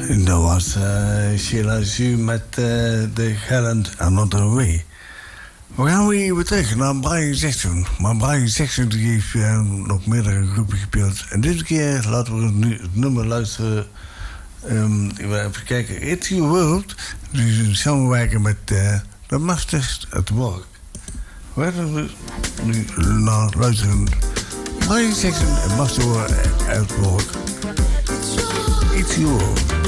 En dat was Sheila Zu met The Gallant Another Way. We gaan weer terug naar Brian Jackson. Maar Brian Jackson heeft nog meerdere groepen gespeeld. En dit keer laten we het nummer luisteren. Even kijken. It's Your World. Dus een samenwerken met The Masters at Work. We gaan nu naar luisteren. Brian Jackson en Masters at Work. It's Your World.